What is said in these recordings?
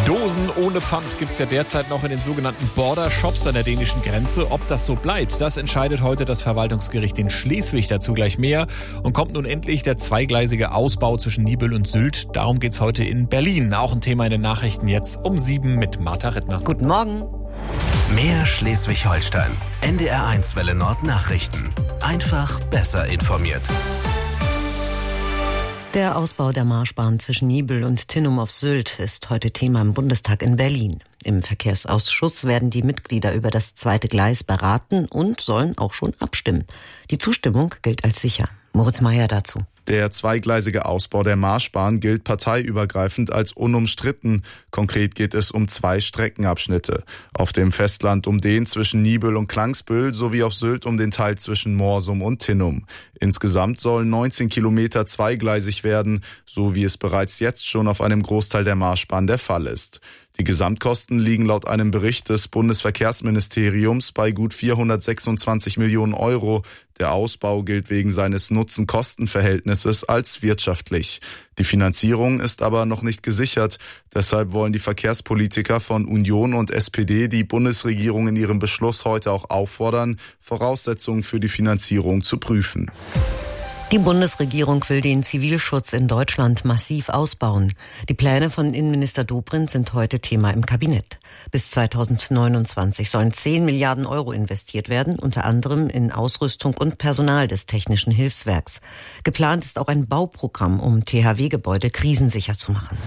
Dosen ohne Pfand gibt es ja derzeit noch in den sogenannten Border-Shops an der dänischen Grenze. Ob das so bleibt, das entscheidet heute das Verwaltungsgericht in Schleswig. Dazu gleich mehr. Und kommt nun endlich der zweigleisige Ausbau zwischen Nibel und Sylt. Darum geht es heute in Berlin. Auch ein Thema in den Nachrichten jetzt um 7 mit Martha Rittner. Guten Morgen. Mehr Schleswig-Holstein. NDR1 Welle Nord Nachrichten. Einfach besser informiert. Der Ausbau der Marschbahn zwischen Nibel und Tinnum auf Sylt ist heute Thema im Bundestag in Berlin. Im Verkehrsausschuss werden die Mitglieder über das zweite Gleis beraten und sollen auch schon abstimmen. Die Zustimmung gilt als sicher. Moritz Meyer dazu. Der zweigleisige Ausbau der Marschbahn gilt parteiübergreifend als unumstritten. Konkret geht es um 2 Streckenabschnitte. Auf dem Festland um den zwischen Nibel und Klangsbüll sowie auf Sylt um den Teil zwischen Morsum und Tinnum. Insgesamt sollen 19 Kilometer zweigleisig werden, so wie es bereits jetzt schon auf einem Großteil der Marschbahn der Fall ist. Die Gesamtkosten liegen laut einem Bericht des Bundesverkehrsministeriums bei gut 426 Millionen Euro. Der Ausbau gilt wegen seines Nutzen-Kosten-Verhältnisses als wirtschaftlich. Die Finanzierung ist aber noch nicht gesichert. Deshalb wollen die Verkehrspolitiker von Union und SPD die Bundesregierung in ihrem Beschluss heute auch auffordern, Voraussetzungen für die Finanzierung zu prüfen. Die Bundesregierung will den Zivilschutz in Deutschland massiv ausbauen. Die Pläne von Innenminister Dobrindt sind heute Thema im Kabinett. Bis 2029 sollen 10 Milliarden Euro investiert werden, unter anderem in Ausrüstung und Personal des Technischen Hilfswerks. Geplant ist auch ein Bauprogramm, um THW-Gebäude krisensicher zu machen.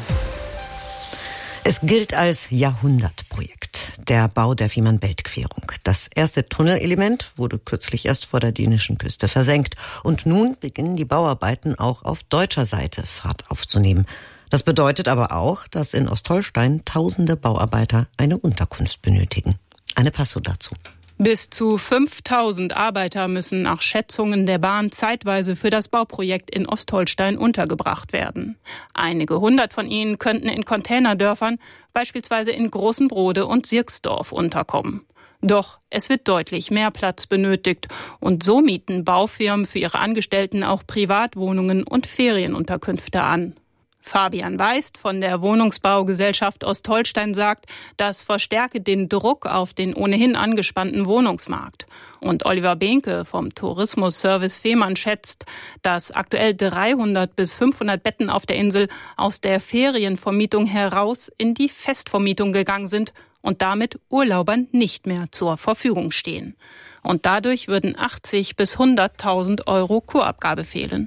Es gilt als Jahrhundertprojekt, der Bau der Fehmarn-Belt-Querung. Das erste Tunnelelement wurde kürzlich erst vor der dänischen Küste versenkt. Und nun beginnen die Bauarbeiten auch auf deutscher Seite Fahrt aufzunehmen. Das bedeutet aber auch, dass in Ostholstein tausende Bauarbeiter eine Unterkunft benötigen. Anne Passo dazu. Bis zu 5.000 Arbeiter müssen nach Schätzungen der Bahn zeitweise für das Bauprojekt in Ostholstein untergebracht werden. Einige hundert von ihnen könnten in Containerdörfern, beispielsweise in Großenbrode und Sirksdorf, unterkommen. Doch es wird deutlich mehr Platz benötigt und so mieten Baufirmen für ihre Angestellten auch Privatwohnungen und Ferienunterkünfte an. Fabian Weist von der Wohnungsbaugesellschaft Ostholstein sagt, das verstärke den Druck auf den ohnehin angespannten Wohnungsmarkt. Und Oliver Behnke vom Tourismusservice Fehmarn schätzt, dass aktuell 300 bis 500 Betten auf der Insel aus der Ferienvermietung heraus in die Festvermietung gegangen sind und damit Urlaubern nicht mehr zur Verfügung stehen. Und dadurch würden 80 bis 100.000 Euro Kurabgabe fehlen.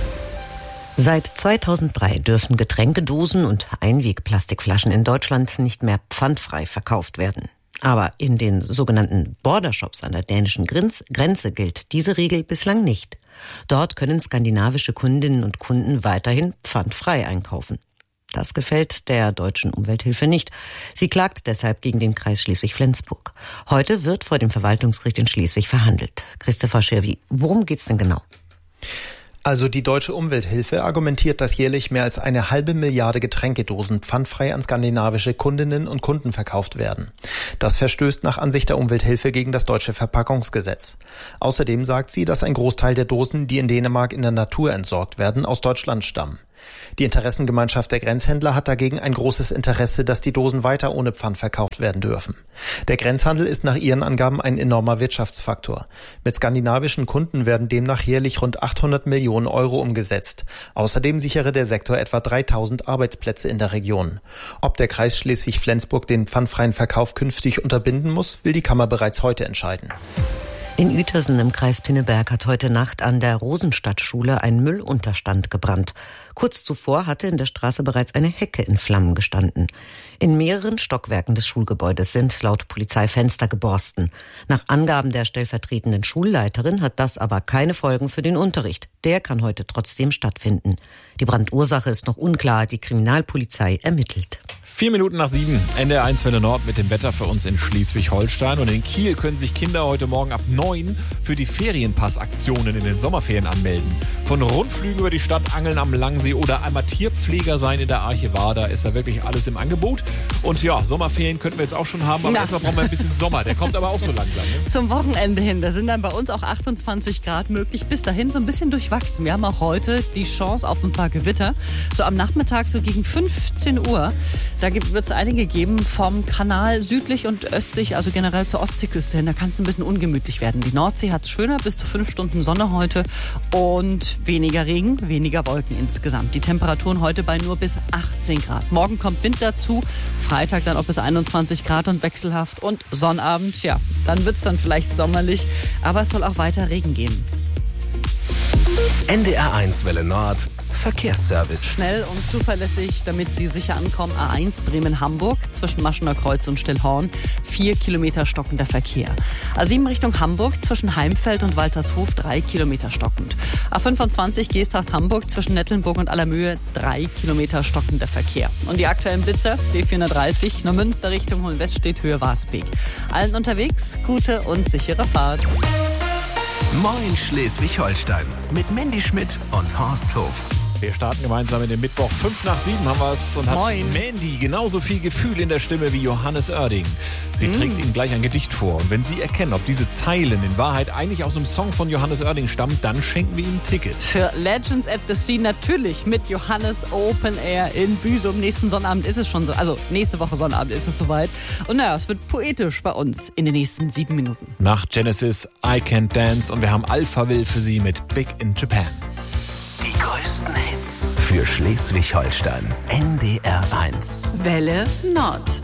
Seit 2003 dürfen Getränkedosen und Einwegplastikflaschen in Deutschland nicht mehr pfandfrei verkauft werden. Aber in den sogenannten Border-Shops an der dänischen Grenze gilt diese Regel bislang nicht. Dort können skandinavische Kundinnen und Kunden weiterhin pfandfrei einkaufen. Das gefällt der deutschen Umwelthilfe nicht. Sie klagt deshalb gegen den Kreis Schleswig-Flensburg. Heute wird vor dem Verwaltungsgericht in Schleswig verhandelt. Christopher Schirvi, worum geht's denn genau? Also die deutsche Umwelthilfe argumentiert, dass jährlich mehr als 1,5 Milliarde Getränkedosen pfandfrei an skandinavische Kundinnen und Kunden verkauft werden. Das verstößt nach Ansicht der Umwelthilfe gegen das deutsche Verpackungsgesetz. Außerdem sagt sie, dass ein Großteil der Dosen, die in Dänemark in der Natur entsorgt werden, aus Deutschland stammen. Die Interessengemeinschaft der Grenzhändler hat dagegen ein großes Interesse, dass die Dosen weiter ohne Pfand verkauft werden dürfen. Der Grenzhandel ist nach ihren Angaben ein enormer Wirtschaftsfaktor. Mit skandinavischen Kunden werden demnach jährlich rund 800 Millionen Euro umgesetzt. Außerdem sichere der Sektor etwa 3.000 Arbeitsplätze in der Region. Ob der Kreis Schleswig-Flensburg den pfandfreien Verkauf künftig unterbinden muss, will die Kammer bereits heute entscheiden. In Uetersen im Kreis Pinneberg hat heute Nacht an der Rosenstadtschule ein Müllunterstand gebrannt. Kurz zuvor hatte in der Straße bereits eine Hecke in Flammen gestanden. In mehreren Stockwerken des Schulgebäudes sind laut Polizei Fenster geborsten. Nach Angaben der stellvertretenden Schulleiterin hat das aber keine Folgen für den Unterricht. Der kann heute trotzdem stattfinden. Die Brandursache ist noch unklar. Die Kriminalpolizei ermittelt. 4 Minuten nach 7, NDR1 Welle Nord mit dem Wetter für uns in Schleswig-Holstein. Und in Kiel können sich Kinder heute Morgen ab 9 für die Ferienpassaktionen in den Sommerferien anmelden. Von Rundflügen über die Stadt, Angeln am Langsee oder einmal Tierpfleger sein in der Archivada ist da wirklich alles im Angebot. Und ja, Sommerferien könnten wir jetzt auch schon haben, aber erstmal brauchen wir ein bisschen Sommer. Der kommt aber auch so langsam. Ne? Zum Wochenende hin, da sind dann bei uns auch 28 Grad möglich. Bis dahin so ein bisschen durchwachsen. Wir haben auch heute die Chance auf ein paar Gewitter. So am Nachmittag, so gegen 15 Uhr, da Da wird es einige geben vom Kanal südlich und östlich, also generell zur Ostseeküste hin. Da kann es ein bisschen ungemütlich werden. Die Nordsee hat es schöner, bis zu 5 Stunden Sonne heute und weniger Regen, weniger Wolken insgesamt. Die Temperaturen heute bei nur bis 18 Grad. Morgen kommt Wind dazu, Freitag dann auch bis 21 Grad und wechselhaft. Und Sonnabend, ja, dann wird es dann vielleicht sommerlich, aber es soll auch weiter Regen geben. NDR1 Welle Nord Verkehrsservice. Schnell und zuverlässig, damit Sie sicher ankommen. A1 Bremen-Hamburg zwischen Maschener Kreuz und Stillhorn. 4 Kilometer stockender Verkehr. A7 Richtung Hamburg zwischen Heimfeld und Waltershof 3 Kilometer stockend. A25 Geesthacht-Hamburg zwischen Nettlenburg und Allermöhe 3 Kilometer stockender Verkehr. Und die aktuellen Blitzer, B430, Neumünster Richtung Hohenweststedt, Höhe Warsbeek. Allen unterwegs, gute und sichere Fahrt. Moin Schleswig-Holstein mit Mandy Schmidt und Horst Hof. Wir starten gemeinsam in den Mittwoch. 5:05 haben wir es und hat Mandy genauso viel Gefühl in der Stimme wie Johannes Oerding. Sie trägt Ihnen gleich ein Gedicht vor. Und wenn Sie erkennen, ob diese Zeilen in Wahrheit eigentlich aus einem Song von Johannes Oerding stammen, dann schenken wir Ihnen Tickets. Für Legends at the Sea natürlich mit Johannes Open Air in Büsum. Nächsten Sonnabend ist es schon so, also nächste Woche Sonnabend ist es soweit. Und naja, es wird poetisch bei uns in den nächsten 7 Minuten. Nach Genesis, I Can't Dance und wir haben Alphaville für Sie mit Big in Japan. Die größten Hits für Schleswig-Holstein. NDR1. Welle Nord.